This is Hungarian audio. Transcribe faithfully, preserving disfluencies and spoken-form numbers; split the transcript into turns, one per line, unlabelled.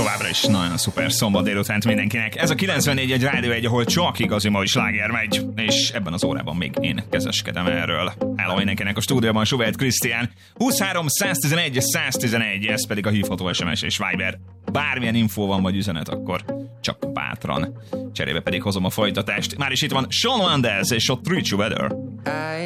továbbra is nagyon szuper szombat délutánt mindenkinek. Ez a kilencvennégy egy Rádió egy, ahol csak igazi mai sláger megy, és ebben az órában még én kezeskedem erről. Hello mindenkinek a stúdióban, Suvert Krisztián. huszonhárom száztizenegy száztizenegy, ez pedig a hívható es em es és Viber. Bármilyen infó van vagy üzenet, akkor csak bátran. Cserébe pedig hozom a folytatást. Már is itt van Shawn Mendes és a Treat You Better.